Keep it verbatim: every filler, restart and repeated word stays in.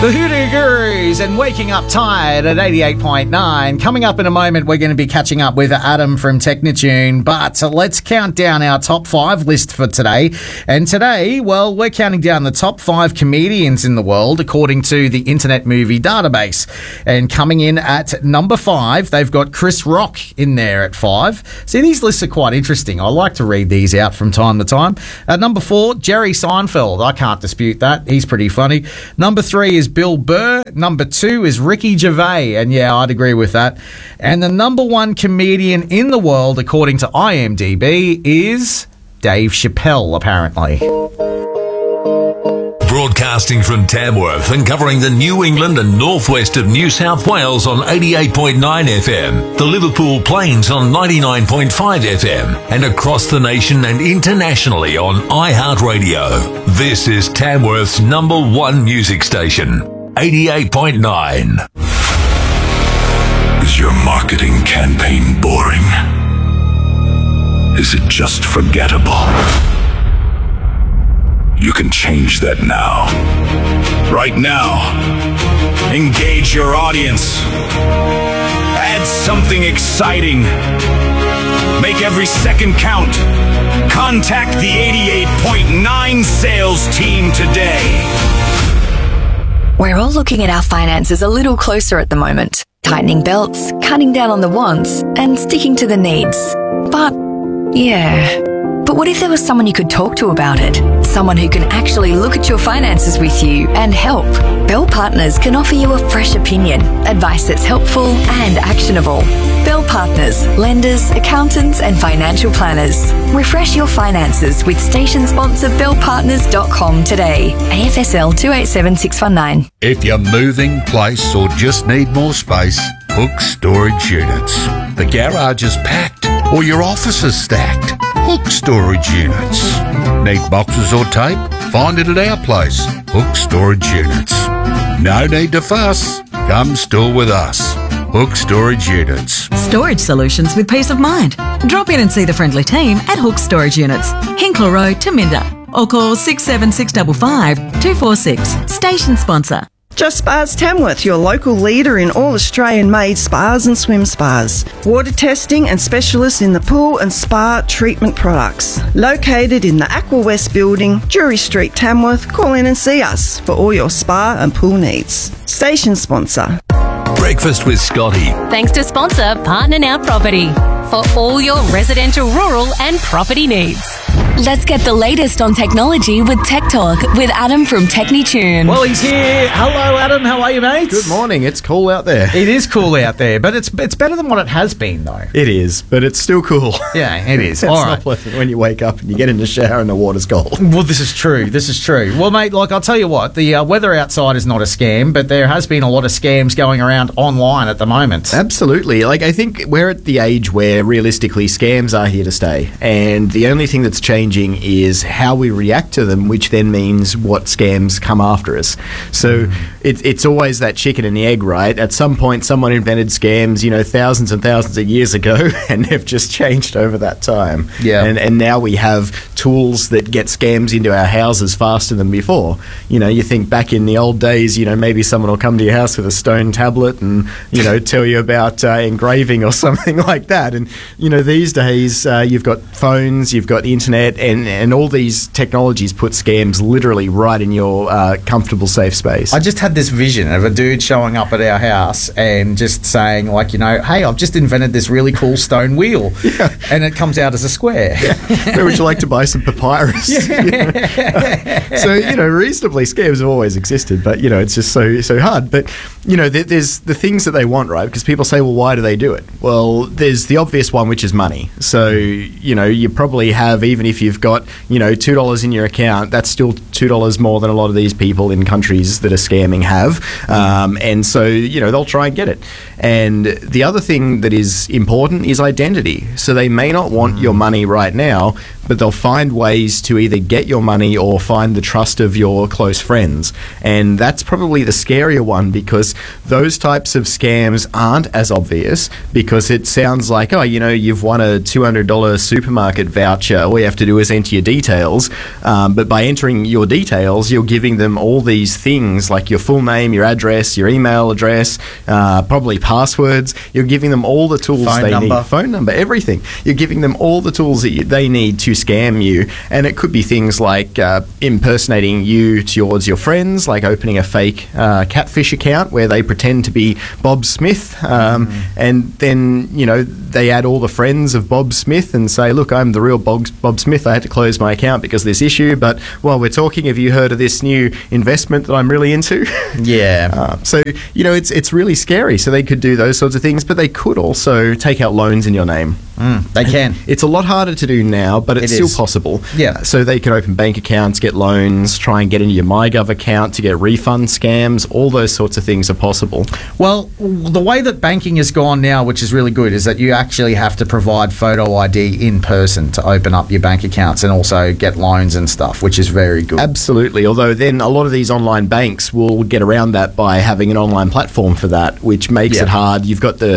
The Hoodoo Gurus and Waking Up Tired at eighty-eight point nine. Coming up in a moment, we're going to be catching up with Adam from Technitune. But let's count down our top five list for today. And today, well, we're counting down the top five comedians in the world according to the Internet Movie Database. And coming in at number five, they've got Chris Rock in there at five. See, these lists are quite interesting. I like to read these out from time to time. At number four, Jerry Seinfeld. I can't dispute that. He's pretty funny. Number three is Bill Burr. Number two is Ricky Gervais, and yeah, I'd agree with that. And the number one comedian in the world, according to I M D B, is Dave Chappelle, apparently. Broadcasting from Tamworth and covering the New England and northwest of New South Wales on eighty-eight point nine F M, the Liverpool Plains on ninety-nine point five F M, and across the nation and internationally on iHeartRadio. This is Tamworth's number one music station, eighty-eight point nine. Is your marketing campaign boring? Is it just forgettable? You can change that now. Right now. Engage your audience. Add something exciting. Make every second count. Contact the eighty-eight point nine sales team today. We're all looking at our finances a little closer at the moment. Tightening belts, cutting down on the wants, and sticking to the needs. But, yeah... But what if there was someone you could talk to about it? Someone who can actually look at your finances with you and help. Bell Partners can offer you a fresh opinion, advice that's helpful and actionable. Bell Partners, lenders, accountants and financial planners. Refresh your finances with station sponsor bell partners dot com today. A F S L two eight seven six one nine. If you're moving, place or just need more space, Hook Storage Units. The garage is packed or your office is stacked. Hook Storage Units. Need boxes or tape? Find it at our place, Hook Storage Units. No need to fuss. Come store with us. Hook Storage Units. Storage solutions with peace of mind. Drop in and see the friendly team at Hook Storage Units, Hinkler Road, Taminda, or call six seven six five five two four six. Station sponsor. Just Spas Tamworth, your local leader in all Australian-made spas and swim spas. Water testing and specialists in the pool and spa treatment products. Located in the Aqua West building, Drury Street, Tamworth. Call in and see us for all your spa and pool needs. Station sponsor. Breakfast with Scotty. Thanks to sponsor Partner Now Property for all your residential, rural and property needs. Let's get the latest on technology with Tech Talk with Adam from Technitune. Well, he's here. Hello, Adam. How are you, mate? Good morning. It's cool out there. It is cool out there, but it's it's better than what it has been, though. It is, but it's still cool. Yeah, it is. It's All not right. pleasant when you wake up and you get in the shower and the water's cold. Well, this is true. This is true. Well, mate, like, I'll tell you what. The uh, weather outside is not a scam, but there has been a lot of scams going around online at the moment. Absolutely. Like, I think we're at the age where, realistically, scams are here to stay. And the only thing that's changing is how we react to them, which then means what scams come after us. So mm. it, it's always that chicken and the egg, right? At some point, someone invented scams, you know, thousands and thousands of years ago, and they've just changed over that time. Yeah. And, and now we have tools that get scams into our houses faster than before. You know, you think back in the old days, you know, maybe someone will come to your house with a stone tablet and, you know, tell you about uh, engraving or something like that. And, you know, these days, uh, you've got phones, you've got the internet, and, and all these technologies put scams literally right in your uh, comfortable, safe space. I just had this vision of a dude showing up at our house and just saying, like, you know, hey, I've just invented this really cool stone wheel. Yeah. And it comes out as a square. Yeah. Where would you like to buy some papyrus? Yeah. You know? So, you know, reasonably, scams have always existed, but, you know, it's just so so hard. But, you know, there, there's the things that they want, right? Because people say, well, why do they do it? Well, there's the obvious one, which is money. So, you know, you probably have, even if you've got, you know, two dollars in your account, that's still two dollars more than a lot of these people in countries that are scamming have. Um, and so, you know, they'll try and get it. And the other thing that is important is identity. So they may not want your money right now, but they'll find ways to either get your money or find the trust of your close friends. And that's probably the scarier one, because those types of scams aren't as obvious, because it sounds like, oh, you know, you've won a two hundred dollars supermarket voucher. All you have to do is enter your details. Um, but by entering your details, you're giving them all these things like your full name, your address, your email address, uh, probably passwords. You're giving them all the tools Phone they number. need. Phone number, everything. You're giving them all the tools that you, they need to scam you. And it could be things like uh, impersonating you towards your friends, like opening a fake uh, catfish account where they pretend to be Bob Smith. Um, mm. And then, you know, they add all the friends of Bob Smith and say, look, I'm the real Bob, Bob Smith. I had to close my account because of this issue. But while we're talking, have you heard of this new investment that I'm really into? Yeah. Uh, so, you know, it's it's really scary. So they could do those sorts of things, but they could also take out loans in your name. Mm, they can. It's a lot harder to do now, but it's It still is. possible. Yeah. So they can open bank accounts, get loans, try and get into your MyGov account to get refund scams. All those sorts of things are possible. Well, the way that banking has gone now, which is really good, is that you actually have to provide photo I D in person to open up your bank accounts and also get loans and stuff, which is very good. Absolutely. Although then a lot of these online banks will get around that by having an online platform for that, which makes Yeah. it hard. You've got the